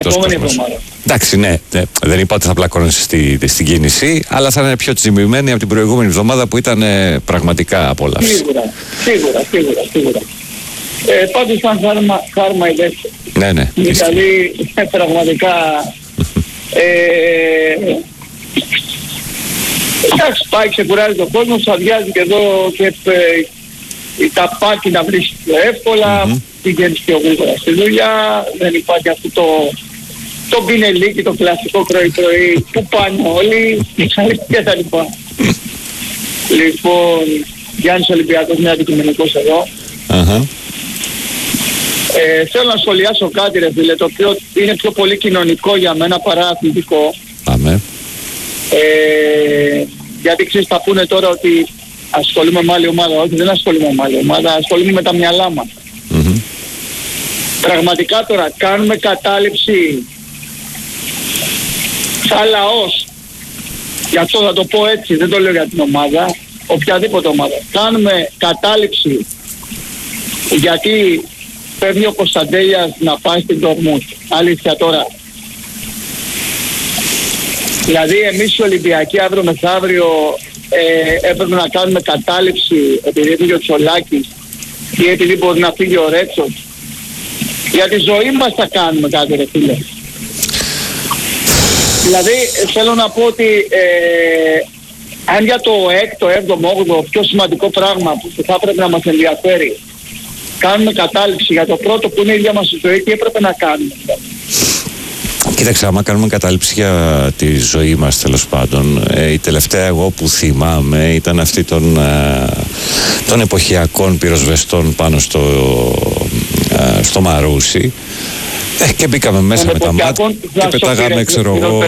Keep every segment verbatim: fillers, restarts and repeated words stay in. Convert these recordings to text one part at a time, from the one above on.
αρκετός κόσμος. Εντάξει, ναι, ναι, δεν είπα ότι θα πλακώνεσαι στη, στην κίνηση, αλλά θα είναι πιο τσιμημένη από την προηγούμενη εβδομάδα που ήταν ε, πραγματικά απόλαυση. Σίγουρα, σίγουρα, σίγουρα, σίγουρα. Ε, πάντως ήταν χάρμα, χάρμα η δεύτερη. Ναι, ναι. Δηλαδή, πραγματικά... ε, εντάξει, πάει, ξεκουράζει τον κόσμο, αδειάζει και εδώ και ε, τα πάτη να βρίσκει πιο εύκολα, mm-hmm. πηγαίνεις πιο γρήγορα στη δουλειά, δεν υπάρχει αυτό το, το μπινελίκι, το κλασικό πρωί-πρωί που πάνε όλοι και τα λοιπά. Λοιπόν, Γιάννης Ολυμπιακός, είναι αντικειμενικός εδώ. Uh-huh. Ε, θέλω να σχολιάσω κάτι ρε φίλε, το οποίο είναι πιο πολύ κοινωνικό για μένα παρά αθλητικό. Πάμε. Ε, γιατί ξέρεις θα πούνε τώρα ότι ασχολούμαι με άλλη ομάδα. Όχι, δεν ασχολούμαι με άλλη ομάδα, ασχολούμαι με τα μυαλά μας. Mm-hmm. Πραγματικά τώρα κάνουμε κατάληψη σαν λαός, γι' αυτό θα το πω έτσι, δεν το λέω για την ομάδα, οποιαδήποτε ομάδα. Κάνουμε κατάληψη γιατί παίρνει ο Κωνσταντέλιας να πάει στην Ντορτμούντ. Αλήθεια τώρα. Δηλαδή εμείς οι Ολυμπιακοί αύριο μεθαύριο ε, έπρεπε να κάνουμε κατάληψη επειδή έφυγε ο Τσολάκης ή επειδή μπορεί να φύγει ο Ρέτσος. Για τη ζωή μας θα κάνουμε κάτι ρε φίλε. Δηλαδή θέλω να πω ότι ε, αν για το έκτο, έβδομο, όγδοο πιο σημαντικό πράγμα που θα έπρεπε να μας ενδιαφέρει κάνουμε κατάληψη για το πρώτο που είναι η ίδια μας η ζωή, τι έπρεπε να κάνουμε. Κοίταξε, άμα κάνουμε κατάληψη για τη ζωή μας τέλος πάντων, ε, η τελευταία εγώ που θυμάμαι ήταν αυτή των, ε, των εποχιακών πυροσβεστών πάνω στο, ε, στο Μαρούσι. Ε, και μπήκαμε μέσα με τα μάτια και πετάγαμε, ξέρω εγώ...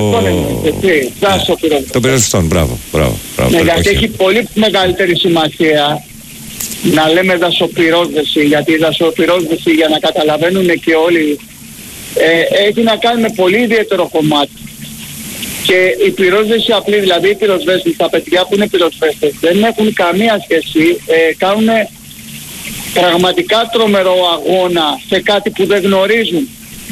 Των πυροσβεστών, μπράβο, μπράβο. μπράβο ναι, γιατί έχει πολύ μεγαλύτερη σημασία να λέμε δασοπυρόσβεση, γιατί η δασοπυρόσβεση, για να καταλαβαίνουν και όλοι, ε, έχει να κάνει με πολύ ιδιαίτερο κομμάτι. Και η πυρόσβεση απλή, δηλαδή οι πυροσβέστες, τα παιδιά που είναι πυροσβέστες δεν έχουν καμία σχέση, ε, κάνουν πραγματικά τρομερό αγώνα σε κάτι που δεν γνωρίζουν.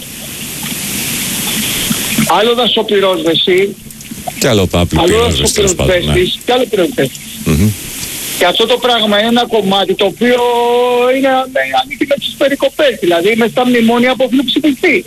Άλλο δασοπυρόσβεση, και άλλο πάπλη πυροσβέστης, και άλλο πυροσβέστης. Mm-hmm. Και αυτό το πράγμα είναι ένα κομμάτι το οποίο είναι ανήκει με τις περικοπές, δηλαδή μες στα μνημόνια που έχουν ψηφιστεί.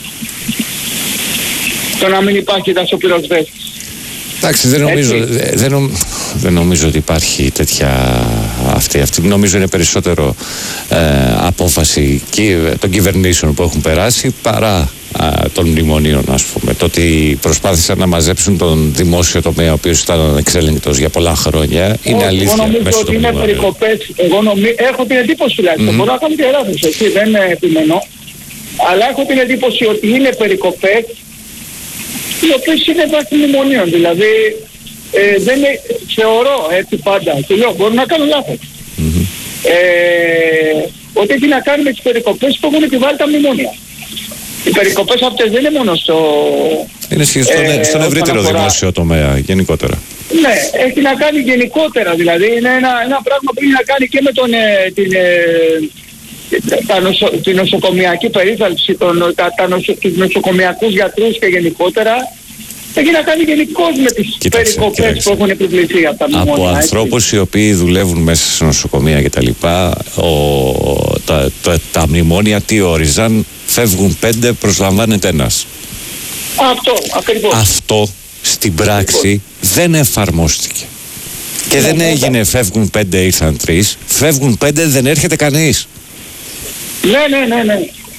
Το να μην υπάρχει δασοπυροσβέστης. Εντάξει, δεν νομίζω, δεν, νομ, δεν νομίζω ότι υπάρχει τέτοια αυτή. αυτή νομίζω είναι περισσότερο ε, απόφαση και, των κυβερνήσεων που έχουν περάσει παρά α, των μνημονίων, ας πούμε. Το ότι προσπάθησαν να μαζέψουν τον δημόσιο τομέα, ο οποίος ήταν ανεξέλεγκτος για πολλά χρόνια, είναι Όχι, αλήθεια. Εγώ νομίζω ότι είναι περικοπές. Εγώ νομί, έχω την εντύπωση τουλάχιστον. Mm-hmm. Μπορώ να κάνω και λάθος, έτσι, δεν επιμένω. Αλλά έχω την εντύπωση ότι είναι περικοπές οι οποίες είναι βάση μνημονίων. Δηλαδή ε, δεν είναι, θεωρώ έτσι πάντα, και λέω μπορώ να κάνω λάθος. Mm-hmm. Ε, ότι έχει να κάνει με τις περικοπές που έχουν επιβάλει τα μνημόνια. Οι περικοπές αυτές δεν είναι μόνο στο... Είναι στον, ε, στον ευρύτερο δημόσιο τομέα γενικότερα. Ναι, έχει να κάνει γενικότερα, δηλαδή είναι ένα, ένα πράγμα που έχει να κάνει και με τον, ε, την, ε, τα νοσο, την νοσοκομιακή περίθαλψη, τον, τα, τα νοσο, τους νοσοκομιακούς γιατρούς και γενικότερα. Έχει να κάνει γενικώς με τις κοίταξε, περικοπές κοίταξε. που έχουν επιβληθεί από τα μνημόνια. Από ανθρώπους οι οποίοι δουλεύουν μέσα σε νοσοκομεία και τα λοιπά, ο, τα, τα, τα μνημόνια τι όριζαν, φεύγουν πέντε, προσλαμβάνεται ένας. Αυτό, ακριβώς. Αυτό στην πράξη ακριβώς. δεν εφαρμόστηκε. Και ναι, δεν ναι, έγινε ναι. φεύγουν πέντε, ήρθαν τρεις, φεύγουν πέντε, δεν έρχεται κανείς. Ναι, ναι, ναι, ναι.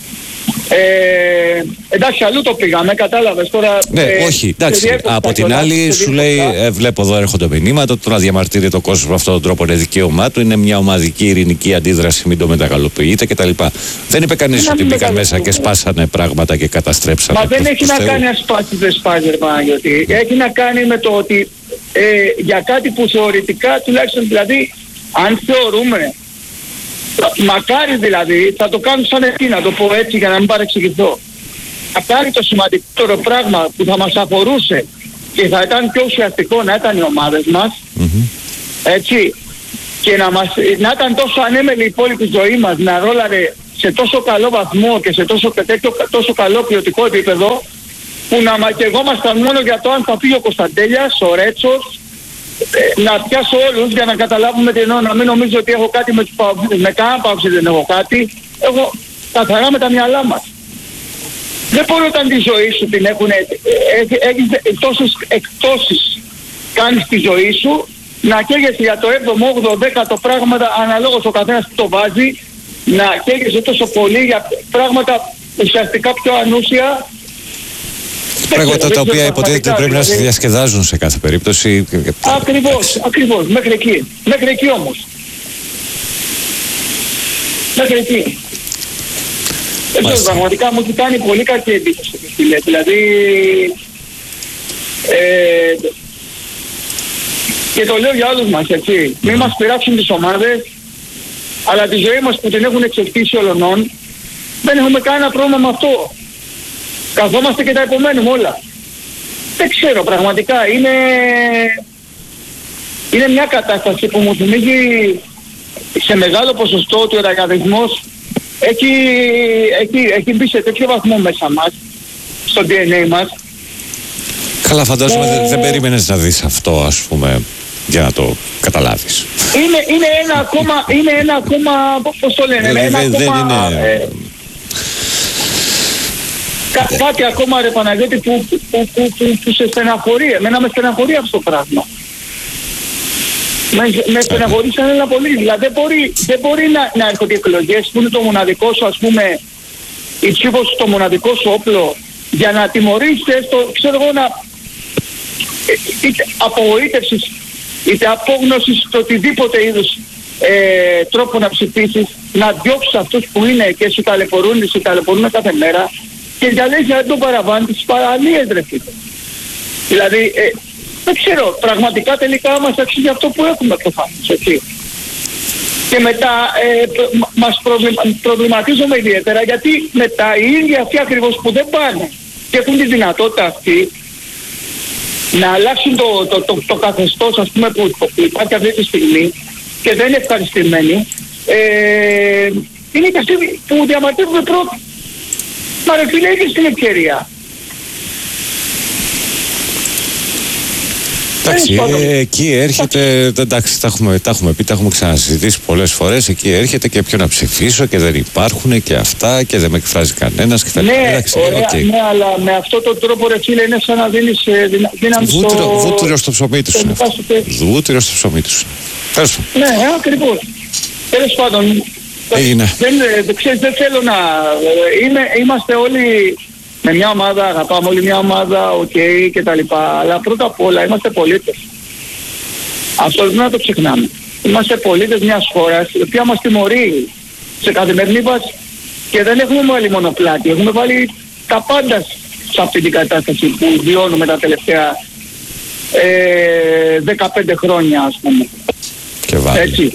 Ε, εντάξει, αλλού το πήγαμε, κατάλαβες τώρα. Ναι, ε, όχι, εντάξει. Από την άλλη, σου λέει, ε, βλέπω εδώ έρχονται μηνύματα. Το να διαμαρτύρει το κόσμο με αυτόν τον τρόπο είναι δικαίωμά του. Είναι μια ομαδική ειρηνική αντίδραση, μην το μεταγαλοποιείτε κτλ. Δεν είπε κανείς ότι μπήκαν μέσα και σπάσανε πράγματα και καταστρέψανε. Μα δεν έχει να κάνει ασπάσεις δεν σπάζει, Παναγιώτη. Έχει να κάνει με το ότι ε, για κάτι που θεωρητικά, τουλάχιστον δηλαδή, αν θεωρούμε. Μακάρι δηλαδή, θα το κάνουν σαν εκεί, να το πω έτσι για να μην παρεξηγηθώ. Μακάρι το σημαντικότερο πράγμα που θα μας αφορούσε και θα ήταν πιο ουσιαστικό να ήταν οι ομάδες μας, mm-hmm. έτσι, και να, μας, να ήταν τόσο ανέμελη η υπόλοιπη ζωή μας, να ρόλαρε σε τόσο καλό βαθμό και σε τόσο, τέτοιο, τόσο καλό ποιοτικό επίπεδο, που να μακεγόμασταν μόνο για το αν θα φύγει ο Κωνσταντέλιας, ο Ρέτσος, ε, να πιάσω όλους για να καταλάβουμε τι εννοώ, να μην νομίζω ότι έχω κάτι με τους Παοξίδες, με κανένα Παοξίδη δεν έχω κάτι, έχω καθαρά με τα μυαλά μας. Δεν μπορεί όταν τη ζωή σου την έχουν, έχεις τόσες εκτόσεις κάνεις τη ζωή σου, να καίγεσαι για το έβδομο, όγδοο, δέκατο πράγματα, αναλόγως ο καθένας που το βάζει, να καίγεσαι τόσο πολύ για πράγματα ουσιαστικά πιο ανούσια. Πράγματα τα οποία υποτίθεται πρέπει να σε διασκεδάζουν σε κάθε περίπτωση. Ακριβώς, ακριβώς, μέχρι εκεί. Μέχρι εκεί όμως. Μέχρι εκεί. Έτσι, πραγματικά μου έχει κάνει πολύ κακή εντύπωση. Δηλαδή, ε, και το λέω για όλους μας, έτσι. Μην μας πειράξουν τις ομάδες, αλλά τη ζωή μας που την έχουν εξελίξει ολονών, δεν έχουμε κανένα πρόβλημα με αυτό. Καθόμαστε και τα υπομένουμε όλα. Δεν ξέρω, πραγματικά είναι, είναι μια κατάσταση που μου θυμίζει σε μεγάλο ποσοστό ότι ο ραγκαδισμός έχει, έχει, έχει μπει σε τέτοιο βαθμό μέσα μας, στο ντι εν έι μας. Καλά, φαντάζομαι που... δεν, δεν περίμενες να δεις αυτό, ας πούμε, για να το καταλάβεις. Είναι, είναι ένα ακόμα, είναι ένα ακόμα, πώς το λένε, ε, ένα δε, ακόμα... Δεν είναι... Ε, Κά, κάτι ακόμα, ρε Παναγιώτη, που, που, που, που, που, που σε στεναχωρεί. Εμένα με στεναχωρεί αυτό το πράγμα. Με, με στεναχωρεί σαν ένα πολύ. Δηλαδή δεν μπορεί, δεν μπορεί να, να έρχονται οι εκλογές που είναι το μοναδικό σου, ας πούμε, η ψήφος το μοναδικό σου όπλο, για να τιμωρήσεις έστω, ξέρω εγώ, να είτε απογοήτευσης, είτε απόγνωσης το οτιδήποτε είδους ε, τρόπο να ψηφίσεις, να διώξεις αυτούς που είναι και σου ταλαιπωρούν, σου ταλαιπωρούν κάθε μέρα, και διαλέγεις να τον παραβάνει τις παραλίες, ρε φίλε. Δηλαδή, ε, δεν ξέρω, πραγματικά τελικά μας αξίζει αυτό που έχουμε προφανώς, έτσι. Και μετά ε, μας προβλημα, προβληματίζουμε ιδιαίτερα, γιατί μετά οι ίδιοι αυτοί ακριβώς που δεν πάνε και έχουν τη δυνατότητα αυτή να αλλάξουν το, το, το, το καθεστώς, ας πούμε, που, που υπάρχει αυτή τη στιγμή και δεν είναι ευχαριστημένοι, ε, είναι και αυτοί που διαμαρτύρονται πρώτοι. Μα ρε φίλε, έχεις την ευκαιρία. Εντάξει, ε, εκεί έρχεται, εντάξει, τα έχουμε, τα έχουμε πει, τα έχουμε ξανασυζητήσει πολλές φορές, εκεί έρχεται και ποιο να ψηφίσω και δεν υπάρχουν και αυτά και δεν με εκφράζει κανένας και τα ναι, εντάξει, ωραία, okay. Ναι, αλλά με αυτόν τον τρόπο, ρε φίλε, είναι σαν να δίνεις δύναμη στο... Βούτυρο στο ψωμί τους είναι αυτό. Βούτυρο στο ψωμί τους. Τέλος πάντων. Ναι, ακριβώς. Τέλος πάντων. Έγινε. Δεν, δεν, ξέρεις, δεν θέλω να... Είμαι, είμαστε όλοι με μια ομάδα, αγαπάμε όλοι μια ομάδα, οκ okay, και τα λοιπά. Αλλά πρώτα απ' όλα είμαστε πολίτες. Αυτό δεν να το ξεχνάμε. Είμαστε πολίτες μιας χώρας η οποία μας τιμωρεί σε καθημερινή βάση. Και δεν έχουμε βάλει μονοπλάτη. Έχουμε βάλει τα πάντα σε αυτή την κατάσταση που βιώνουμε τα τελευταία ε, δεκαπέντε χρόνια, ας πούμε. Και βάλει. Έτσι.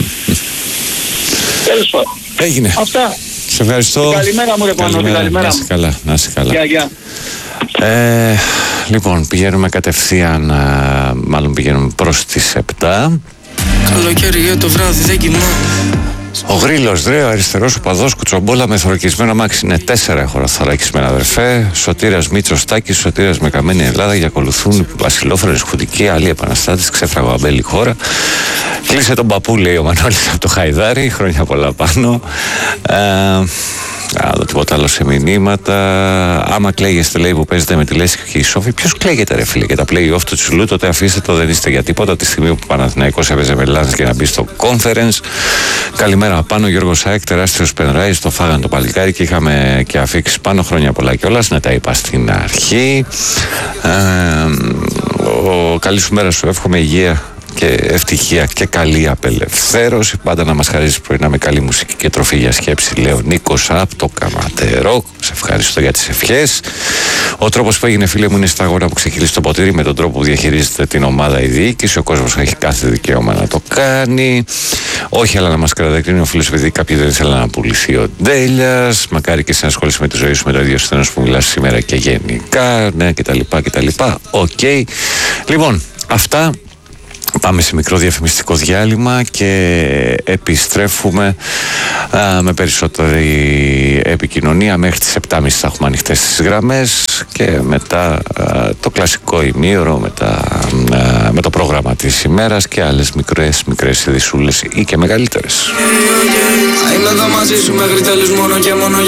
Τέλος πάντων. Έγινε. Αυτά. Σε ευχαριστώ. Καλημέρα μου, ρε Πανώτη. Καλημέρα. Να είσαι καλά. Να είσαι καλά. Γεια, γεια. Ε, λοιπόν, πηγαίνουμε κατευθείαν, α, μάλλον πηγαίνουμε προς τις επτά. Καλοκαίρι για το βράδυ δεν κοιμάμαι. Ο Γρήλος, ρε, ο αριστερός οπαδός, κουτσομπόλα με θωρακισμένο αμάξι. Είναι τέσσερα έχω θωρακισμένα αδερφέ. Σωτήρας Μίτσος Τάκης, Σωτήρας με καμένη Ελλάδα. Για ακολουθούν βασιλόφρονες Χουντική, άλλοι επαναστάτες, ξέφραγο αμπέλη χώρα. Κλείσε τον παππού, λέει ο Μανώλης από το Χαϊδάρι. Χρόνια πολλά πάνω. Ε, άλλο τίποτα άλλο σε μηνύματα. Άμα κλαίγεστε, λέει, που παίζετε με τη Λέσχη και η Σόφη, ποιος κλαίγεται, ρε φίλε, και τα play-off του Τσουλού, τότε αφήστε το, δεν είστε για τίποτα. Τη στιγμή που ο Παναθηναϊκός έπαιζε με Λάνς για να μπει στο conference. Καλημέρα πάνω, Γιώργος Σάικ, τεράστιος πενράις, το φάγανε το παλικάρι και είχαμε και αφήξει πάνω, χρόνια πολλά κιόλας. Να τα είπα στην αρχή. Ε, ο, καλή σου μέρα σου, εύχομαι υγεία και ευτυχία και καλή απελευθέρωση. Πάντα να μας χαρίζει πρωινά με καλή μουσική και τροφή για σκέψη. Λέω Νίκος από το Καματερό. Σε ευχαριστώ για τις ευχές. Ο τρόπος που έγινε, φίλε μου, είναι στα αγώνα που ξεκινήσει το ποτήρι, με τον τρόπο που διαχειρίζεται την ομάδα η διοίκηση. Ο κόσμος έχει κάθε δικαίωμα να το κάνει. Όχι, αλλά να μας κρατακρίνει ο φίλος, επειδή κάποιοι δεν ήθελαν να πουληθεί ο Ντέλιας. Μακάρι και συνασχόληση με τη ζωή σου με το ίδιο σθένος που μιλάς σήμερα και γενικά. Ναι, κτλ. κτλ. Οκ. Okay. Λοιπόν, αυτά. Πάμε σε μικρό διαφημιστικό διάλειμμα και επιστρέφουμε α, με περισσότερη επικοινωνία. Μέχρι τις επτά και μισή θα έχουμε ανοιχτές τις γραμμές και μετά α, το κλασικό ημίωρο με, τα, α, με το πρόγραμμα της ημέρας και άλλες μικρές, μικρές ειδησούλες ή και μεγαλύτερες. Είμαι εδώ μαζί σου μέχρι τέλους μόνο και μόνο